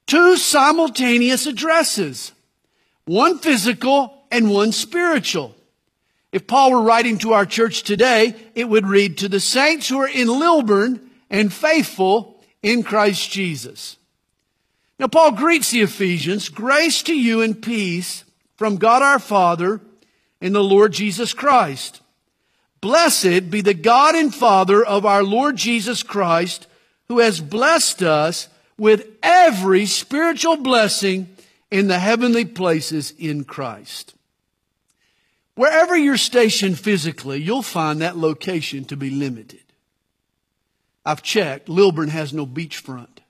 two simultaneous addresses, one physical and one spiritual. If Paul were writing to our church today, it would read, to the saints who are in Lilburn and faithful in Christ Jesus. Now, Paul greets the Ephesians, grace to you and peace from God our Father and the Lord Jesus Christ. Blessed be the God and Father of our Lord Jesus Christ, who has blessed us with every spiritual blessing in the heavenly places in Christ. Wherever you're stationed physically, you'll find that location to be limited. I've checked. Lilburn has no beachfront.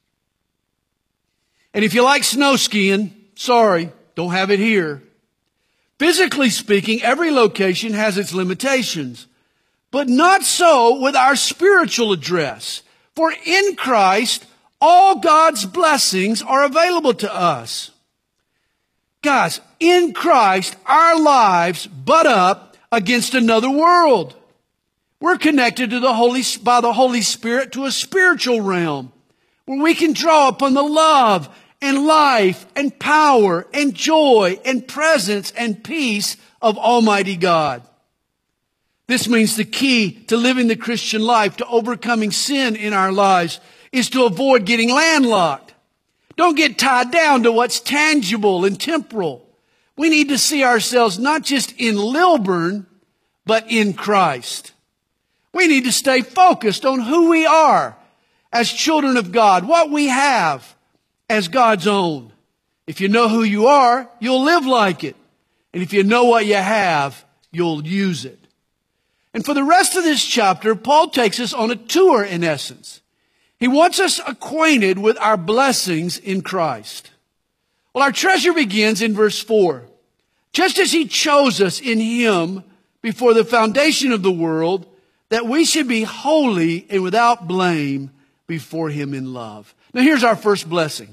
And if you like snow skiing, sorry, don't have it here. Physically speaking, every location has its limitations. But not so with our spiritual address. For in Christ, all God's blessings are available to us. Guys, in Christ, our lives butt up against another world. We're connected to by the Holy Spirit to a spiritual realm where we can draw upon the love and life and power and joy and presence and peace of Almighty God. This means the key to living the Christian life, to overcoming sin in our lives, is to avoid getting landlocked. Don't get tied down to what's tangible and temporal. We need to see ourselves not just in Lilburn, but in Christ. We need to stay focused on who we are as children of God, what we have as God's own. If you know who you are, you'll live like it. And if you know what you have, you'll use it. And for the rest of this chapter, Paul takes us on a tour in essence. He wants us acquainted with our blessings in Christ. Well, our treasure begins in verse 4. Just as he chose us in him before the foundation of the world, that we should be holy and without blame before him in love. Now here's our first blessing.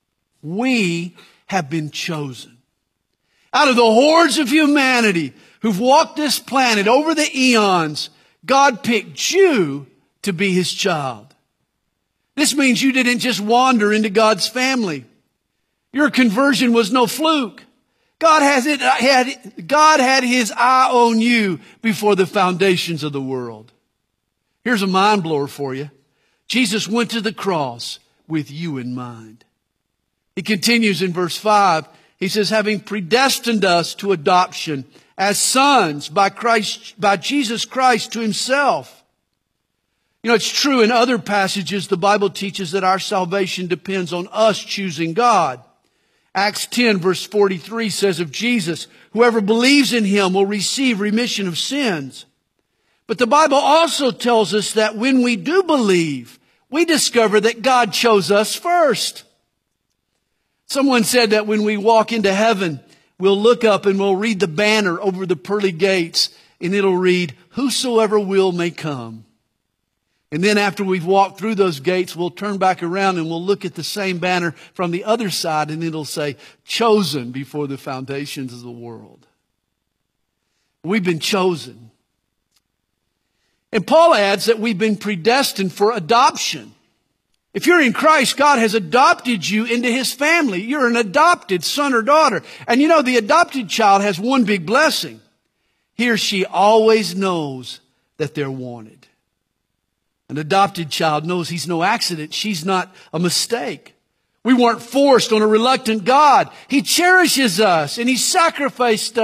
We have been chosen. Out of the hordes of humanity who've walked this planet over the eons, God picked you to be his child. This means you didn't just wander into God's family. Your conversion was no fluke. God had his eye on you before the foundations of the world. Here's a mind blower for you. Jesus went to the cross with you in mind. He continues in verse 5. He says, having predestined us to adoption as sons by Jesus Christ to himself. You know, it's true in other passages, the Bible teaches that our salvation depends on us choosing God. Acts 10 verse 43 says of Jesus, whoever believes in him will receive remission of sins. But the Bible also tells us that when we do believe, we discover that God chose us first. Someone said that when we walk into heaven, we'll look up and we'll read the banner over the pearly gates, and it'll read, whosoever will may come. And then after we've walked through those gates, we'll turn back around and we'll look at the same banner from the other side, and it'll say, chosen before the foundations of the world. We've been chosen. And Paul adds that we've been predestined for adoption. If you're in Christ, God has adopted you into his family. You're an adopted son or daughter. And you know, the adopted child has one big blessing. He or she always knows that they're wanted. An adopted child knows he's no accident. She's not a mistake. We weren't forced on a reluctant God. He cherishes us, and he sacrificed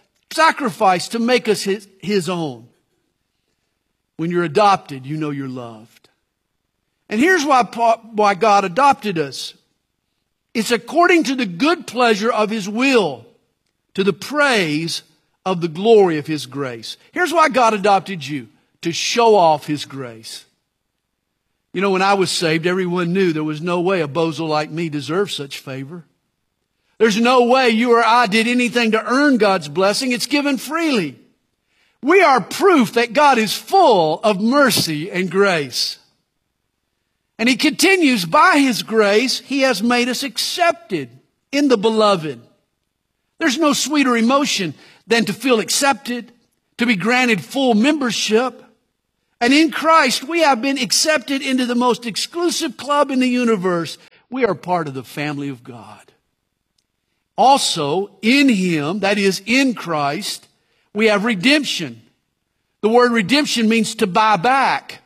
to make us his own. When you're adopted, you know you're loved. And here's why God adopted us. It's according to the good pleasure of his will, to the praise of the glory of his grace. Here's why God adopted you, to show off his grace. You know, when I was saved, everyone knew there was no way a bozo like me deserved such favor. There's no way you or I did anything to earn God's blessing. It's given freely. We are proof that God is full of mercy and grace. And he continues, by his grace, he has made us accepted in the beloved. There's no sweeter emotion than to feel accepted, to be granted full membership. And in Christ, we have been accepted into the most exclusive club in the universe, We are part of the family of God. Also, in Him, that is, in Christ, we have redemption. The word redemption means to buy back.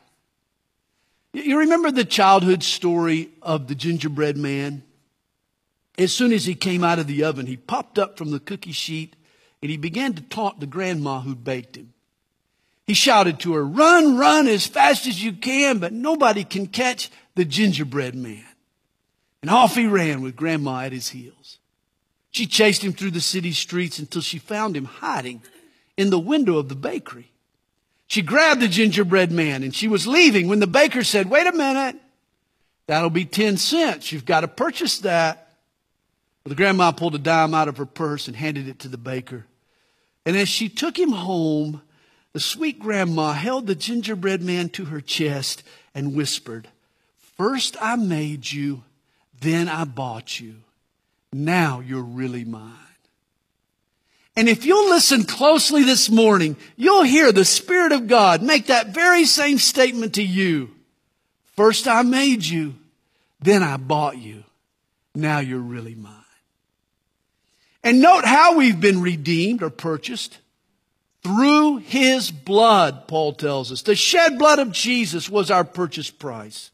You remember the childhood story of the gingerbread man? As soon as he came out of the oven, he popped up from the cookie sheet and he began to taunt the grandma who baked him. He shouted to her, "Run, run as fast as you can, but nobody can catch the gingerbread man." And off he ran with grandma at his heels. She chased him through the city streets until she found him hiding in the window of the bakery. She grabbed the gingerbread man and she was leaving when the baker said, "Wait a minute, that'll be 10 cents. You've got to purchase that." Well, the grandma pulled a dime out of her purse and handed it to the baker. And as she took him home, the sweet grandma held the gingerbread man to her chest and whispered, "First I made you, then I bought you. Now you're really mine." And if you'll listen closely this morning, you'll hear the Spirit of God make that very same statement to you. First I made you, then I bought you. Now you're really mine. And note how we've been redeemed or purchased. Through His blood, Paul tells us. The shed blood of Jesus was our purchase price.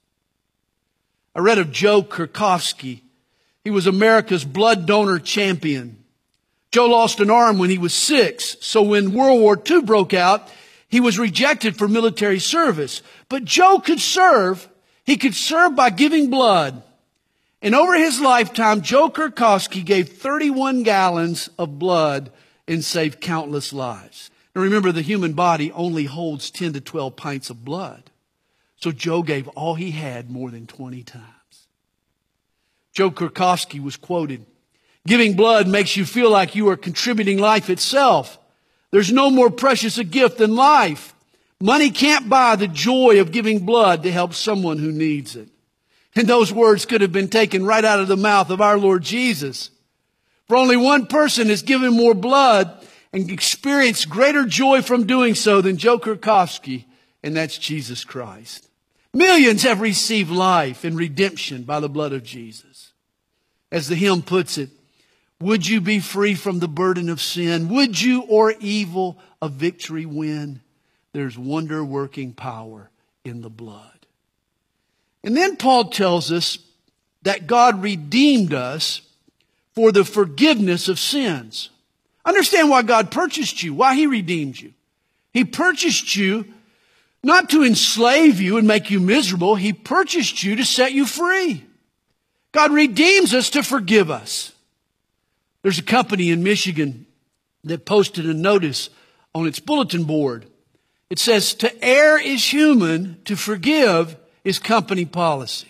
I read of Joe Kurkowski. He was America's blood donor champion. Joe lost an arm when he was 6, so when World War II broke out, he was rejected for military service. But Joe could serve. He could serve by giving blood. And over his lifetime, Joe Kurkowski gave 31 gallons of blood and saved countless lives. Now remember, the human body only holds 10 to 12 pints of blood. So Joe gave all he had more than 20 times. Joe Kurkowski was quoted, "Giving blood makes you feel like you are contributing life itself. There's no more precious a gift than life. Money can't buy the joy of giving blood to help someone who needs it." And those words could have been taken right out of the mouth of our Lord Jesus. For only one person has given more blood and experienced greater joy from doing so than Joe Kurkowski, and that's Jesus Christ. Millions have received life and redemption by the blood of Jesus. As the hymn puts it, would you be free from the burden of sin? Would you o'er evil a victory win? There's wonder-working power in the blood. And then Paul tells us that God redeemed us for the forgiveness of sins. Understand why God purchased you, why He redeemed you. He purchased you not to enslave you and make you miserable. He purchased you to set you free. God redeems us to forgive us. There's a company in Michigan that posted a notice on its bulletin board. It says, "To err is human, to forgive is company policy."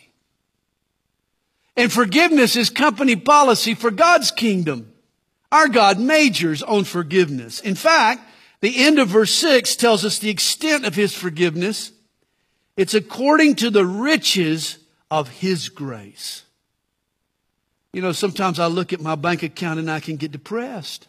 And forgiveness is company policy for God's kingdom. Our God majors on forgiveness. In fact, the end of verse 6 tells us the extent of His forgiveness. It's according to the riches of His grace. You know, sometimes I look at my bank account and I can get depressed.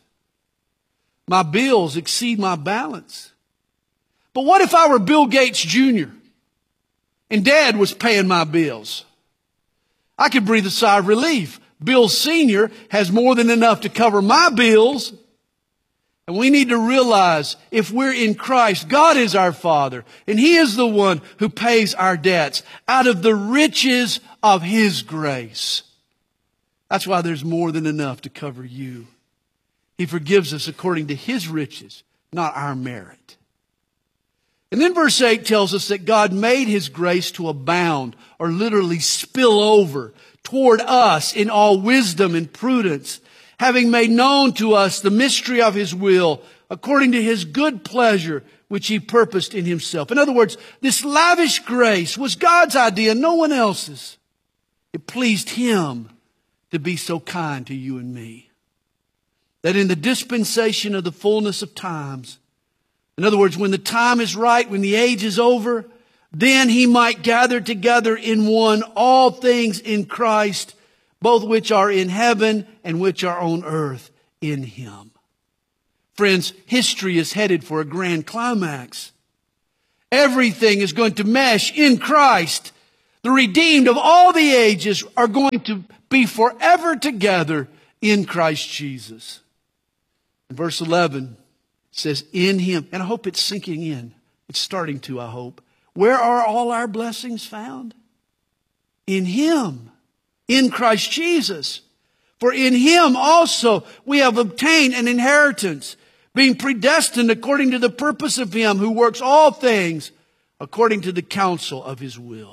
My bills exceed my balance. But what if I were Bill Gates Jr. and Dad was paying my bills? I could breathe a sigh of relief. Bill Sr. has more than enough to cover my bills. And we need to realize if we're in Christ, God is our Father. And He is the one who pays our debts out of the riches of His grace. That's why there's more than enough to cover you. He forgives us according to His riches, not our merit. And then verse 8 tells us that God made His grace to abound, or literally spill over, toward us in all wisdom and prudence, having made known to us the mystery of His will, according to His good pleasure, which He purposed in Himself. In other words, this lavish grace was God's idea, no one else's. It pleased Him to be so kind to you and me, that in the dispensation of the fullness of times, in other words, when the time is right, when the age is over, then He might gather together in one all things in Christ, both which are in heaven and which are on earth in Him. Friends, history is headed for a grand climax. Everything is going to mesh in Christ. The redeemed of all the ages are going to be forever together in Christ Jesus. In verse 11, it says, in Him. And I hope it's sinking in. It's starting to, I hope. Where are all our blessings found? In Him. In Christ Jesus. For in Him also we have obtained an inheritance, being predestined according to the purpose of Him who works all things according to the counsel of His will.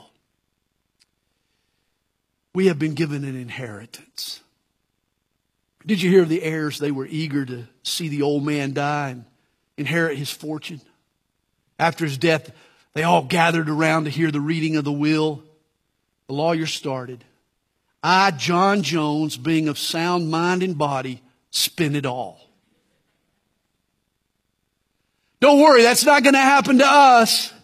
We have been given an inheritance. Did you hear of the heirs? They were eager to see the old man die and inherit his fortune. After his death, they all gathered around to hear the reading of the will. The lawyer started. I, John Jones, being of sound mind and body, spent it all. Don't worry, that's not going to happen to us.